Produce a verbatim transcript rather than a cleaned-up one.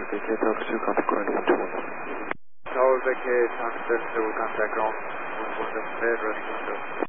V K Talk two, contact ground one two one. Tower V K, Talk two, contact ground one one, red, running window.